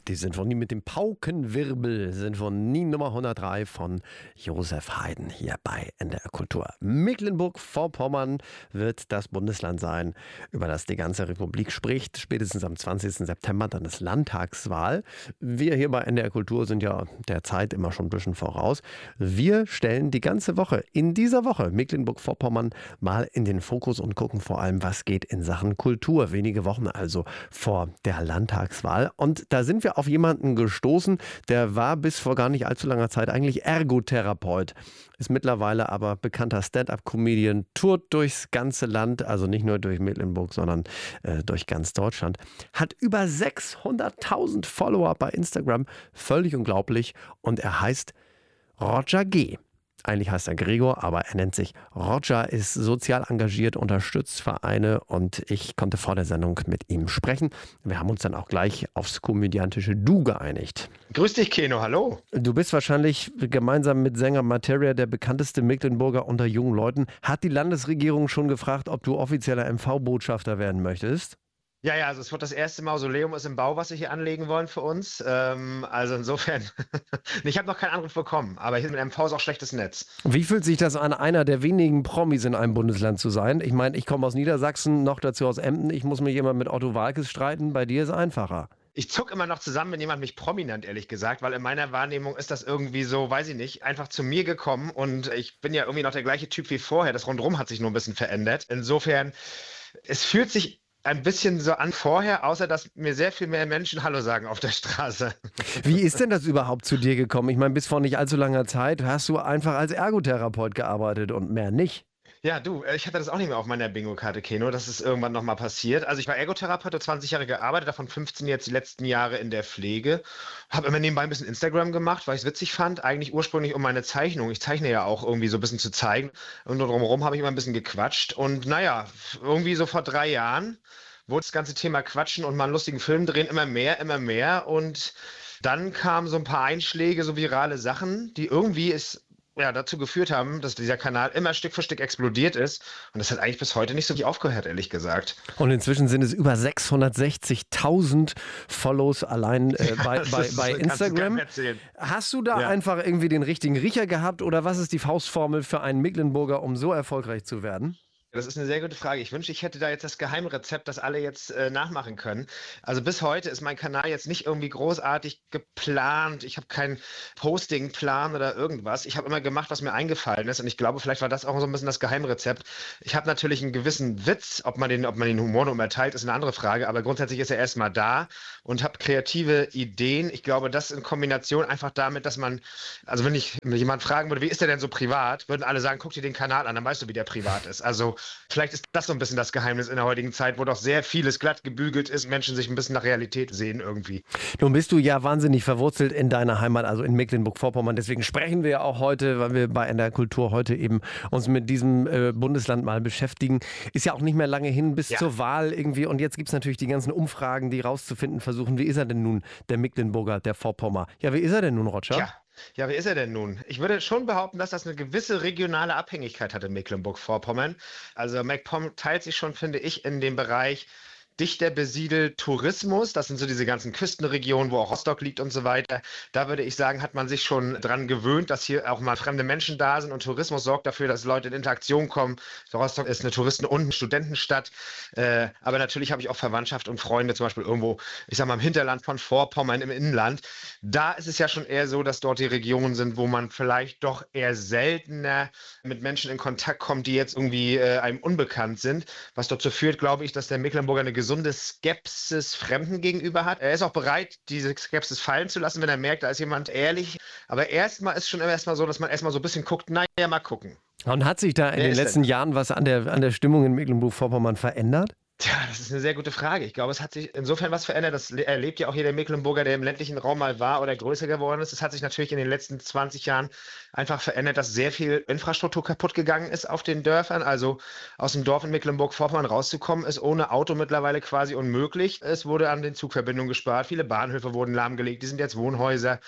Die Sinfonie mit dem Paukenwirbel, Sinfonie Nummer 103 von Josef Haydn hier bei NDR Kultur. Mecklenburg-Vorpommern wird das Bundesland sein, über das die ganze Republik spricht. Spätestens am 20. September dann ist Landtagswahl. Wir hier bei NDR Kultur sind ja der Zeit immer schon ein bisschen voraus. Wir stellen die ganze Woche, in dieser Woche, Mecklenburg-Vorpommern mal in den Fokus und gucken vor allem, was geht in Sachen Kultur. Wenige Wochen also vor der Landtagswahl. Und da sind wir auf jemanden gestoßen, der war bis vor gar nicht allzu langer Zeit eigentlich Ergotherapeut, ist mittlerweile aber bekannter Stand-up-Comedian, tourt durchs ganze Land, also nicht nur durch Mecklenburg, sondern durch ganz Deutschland, hat über 600.000 Follower bei Instagram, völlig unglaublich, und er heißt Roger G. Eigentlich heißt er Gregor, aber er nennt sich Roger, ist sozial engagiert, unterstützt Vereine, und ich konnte vor der Sendung mit ihm sprechen. Wir haben uns dann auch gleich aufs komödiantische Du geeinigt. Grüß dich, Keno, hallo. Du bist wahrscheinlich gemeinsam mit Sänger Materia der bekannteste Mecklenburger unter jungen Leuten. Hat die Landesregierung schon gefragt, ob du offizieller MV-Botschafter werden möchtest? Ja, also es wird das erste Mausoleum ist im Bau, was sie hier anlegen wollen für uns. Also insofern, ich habe noch keinen Anruf bekommen, aber hier mit MV ist auch schlechtes Netz. Wie fühlt sich das an, einer der wenigen Promis in einem Bundesland zu sein? Ich meine, ich komme aus Niedersachsen, noch dazu aus Emden. Ich muss mich immer mit Otto Waalkes streiten. Bei dir ist es einfacher. Ich zuck immer noch zusammen, wenn jemand mich prominent, ehrlich gesagt, weil in meiner Wahrnehmung ist das irgendwie so, weiß ich nicht, einfach zu mir gekommen, und ich bin ja irgendwie noch der gleiche Typ wie vorher. Das Rundherum hat sich nur ein bisschen verändert. Insofern, es fühlt sich ein bisschen so an vorher, außer dass mir sehr viel mehr Menschen Hallo sagen auf der Straße. Wie ist denn das überhaupt zu dir gekommen? Ich meine, bis vor nicht allzu langer Zeit hast du einfach als Ergotherapeut gearbeitet und mehr nicht. Ja, du, ich hatte das auch nicht mehr auf meiner Bingo-Karte, Keno. Das ist irgendwann nochmal passiert. Also ich war Ergotherapeut, habe 20 Jahre gearbeitet, davon 15 jetzt die letzten Jahre in der Pflege. Habe immer nebenbei ein bisschen Instagram gemacht, weil ich es witzig fand. Eigentlich ursprünglich um meine Zeichnung. Ich zeichne ja auch irgendwie so ein bisschen zu zeigen. Und drumherum habe ich immer ein bisschen gequatscht. Und naja, irgendwie so vor 3 Jahren wurde das ganze Thema Quatschen und mal einen lustigen Film drehen immer mehr. Und dann kamen so ein paar Einschläge, so virale Sachen, die irgendwie dazu geführt haben, dass dieser Kanal immer Stück für Stück explodiert ist. Und das hat eigentlich bis heute nicht so richtig aufgehört, ehrlich gesagt. Und inzwischen sind es über 660.000 Follows allein bei Instagram. Hast du da einfach irgendwie den richtigen Riecher gehabt, oder was ist die Faustformel für einen Mecklenburger, um so erfolgreich zu werden? Das ist eine sehr gute Frage. Ich wünsche, ich hätte da jetzt das Geheimrezept, das alle jetzt nachmachen können. Also bis heute ist mein Kanal jetzt nicht irgendwie großartig geplant. Ich habe keinen Postingplan oder irgendwas. Ich habe immer gemacht, was mir eingefallen ist. Und ich glaube, vielleicht war das auch so ein bisschen das Geheimrezept. Ich habe natürlich einen gewissen Witz. Ob man den Humor nur erteilt, ist eine andere Frage. Aber grundsätzlich ist er erstmal da, und habe kreative Ideen. Ich glaube, das in Kombination einfach damit, dass man, also wenn jemand fragen würde, wie ist der denn so privat, würden alle sagen, guck dir den Kanal an, dann weißt du, wie der privat ist. Also vielleicht ist das so ein bisschen das Geheimnis in der heutigen Zeit, wo doch sehr vieles glatt gebügelt ist, Menschen sich ein bisschen nach Realität sehen irgendwie. Nun bist du ja wahnsinnig verwurzelt in deiner Heimat, also in Mecklenburg-Vorpommern. Deswegen sprechen wir ja auch heute, weil wir bei NDR Kultur heute eben uns mit diesem Bundesland mal beschäftigen. Ist ja auch nicht mehr lange hin bis zur Wahl irgendwie. Und jetzt gibt es natürlich die ganzen Umfragen, die rauszufinden versuchen. Wie ist er denn nun, der Mecklenburger, der Vorpommer? Ja, wie ist er denn nun, Roger? Ja, wie ist er denn nun? Ich würde schon behaupten, dass das eine gewisse regionale Abhängigkeit hat in Mecklenburg-Vorpommern. Also MacPom teilt sich schon, finde ich, in dem Bereich dichter besiedelt Tourismus. Das sind so diese ganzen Küstenregionen, wo auch Rostock liegt und so weiter. Da würde ich sagen, hat man sich schon dran gewöhnt, dass hier auch mal fremde Menschen da sind, und Tourismus sorgt dafür, dass Leute in Interaktion kommen. Rostock ist eine Touristen- und Studentenstadt. Aber natürlich habe ich auch Verwandtschaft und Freunde, zum Beispiel irgendwo, ich sag mal, im Hinterland von Vorpommern im Inland. Da ist es ja schon eher so, dass dort die Regionen sind, wo man vielleicht doch eher seltener mit Menschen in Kontakt kommt, die jetzt irgendwie einem unbekannt sind. Was dazu führt, glaube ich, dass der Mecklenburger eine gesunde Skepsis Fremden gegenüber hat. Er ist auch bereit, diese Skepsis fallen zu lassen, wenn er merkt, da ist jemand ehrlich. Aber erstmal ist schon erstmal so, dass man erstmal so ein bisschen guckt, naja, mal gugucken. Und hat sich da in den letzten Jahren was an der Stimmung in Mecklenburg-Vorpommern verändert? Tja, das ist eine sehr gute Frage. Ich glaube, es hat sich insofern was verändert. Das erlebt ja auch jeder Mecklenburger, der im ländlichen Raum mal war oder größer geworden ist. Es hat sich natürlich in den letzten 20 Jahren einfach verändert, dass sehr viel Infrastruktur kaputt gegangen ist auf den Dörfern. Also aus dem Dorf in Mecklenburg-Vorpommern rauszukommen, ist ohne Auto mittlerweile quasi unmöglich. Es wurde an den Zugverbindungen gespart. Viele Bahnhöfe wurden lahmgelegt. Die sind jetzt Wohnhäuser.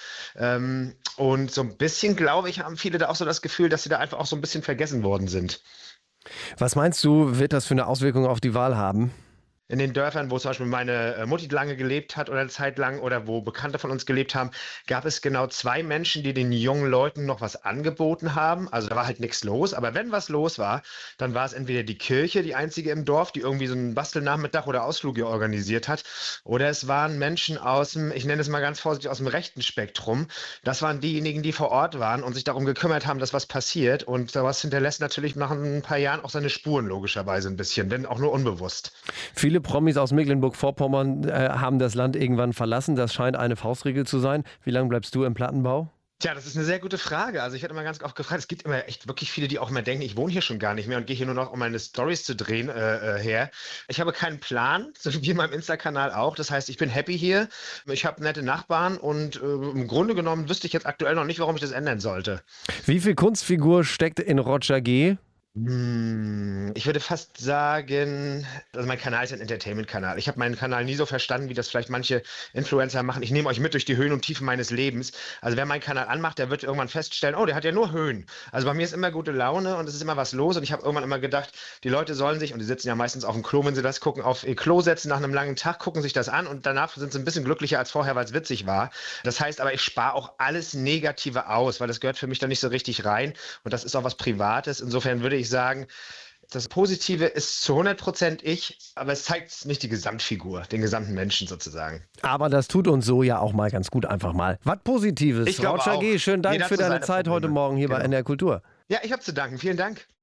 Und so ein bisschen, glaube ich, haben viele da auch so das Gefühl, dass sie da einfach auch so ein bisschen vergessen worden sind. Was meinst du, wird das für eine Auswirkung auf die Wahl haben? in den Dörfern, wo zum Beispiel meine Mutti lange gelebt hat oder eine Zeit lang oder wo Bekannte von uns gelebt haben, gab es genau 2 Menschen, die den jungen Leuten noch was angeboten haben. Also da war halt nichts los. Aber wenn was los war, dann war es entweder die Kirche, die einzige im Dorf, die irgendwie so einen Bastelnachmittag oder Ausflug hier organisiert hat. Oder es waren Menschen aus dem, ich nenne es mal ganz vorsichtig, aus dem rechten Spektrum. Das waren diejenigen, die vor Ort waren und sich darum gekümmert haben, dass was passiert. Und sowas hinterlässt natürlich nach ein paar Jahren auch seine Spuren, logischerweise ein bisschen, wenn auch nur unbewusst. Viele Promis aus Mecklenburg-Vorpommern haben das Land irgendwann verlassen. Das scheint eine Faustregel zu sein. Wie lange bleibst du im Plattenbau? Tja, das ist eine sehr gute Frage. Also ich werde immer ganz oft gefragt, es gibt immer echt wirklich viele, die auch immer denken, ich wohne hier schon gar nicht mehr und gehe hier nur noch, um meine Stories zu drehen, her. Ich habe keinen Plan, so wie in meinem Insta-Kanal auch. Das heißt, ich bin happy hier. Ich habe nette Nachbarn und im Grunde genommen wüsste ich jetzt aktuell noch nicht, warum ich das ändern sollte. Wie viel Kunstfigur steckt in Roger G.? Ich würde fast sagen, also mein Kanal ist ein Entertainment-Kanal. Ich habe meinen Kanal nie so verstanden, wie das vielleicht manche Influencer machen. Ich nehme euch mit durch die Höhen und Tiefen meines Lebens. Also wer meinen Kanal anmacht, der wird irgendwann feststellen, oh, der hat ja nur Höhen. Also bei mir ist immer gute Laune und es ist immer was los. Und ich habe irgendwann immer gedacht, die Leute sollen sich, und die sitzen ja meistens auf dem Klo, wenn sie das gucken, auf ihr Klo setzen nach einem langen Tag, gucken sich das an und danach sind sie ein bisschen glücklicher als vorher, weil es witzig war. Das heißt aber, ich spare auch alles Negative aus, weil das gehört für mich da nicht so richtig rein. Und das ist auch was Privates. Insofern würde ich sagen, das Positive ist zu 100% ich, aber es zeigt nicht die Gesamtfigur, den gesamten Menschen sozusagen. Aber das tut uns so ja auch mal ganz gut, einfach mal was Positives. Ich glaube Roger auch. G., schönen Dank Jeder für zu deine seine Zeit heute Probleme. Morgen hier bei Genau. NDR Kultur. Ja, ich habe zu danken. Vielen Dank.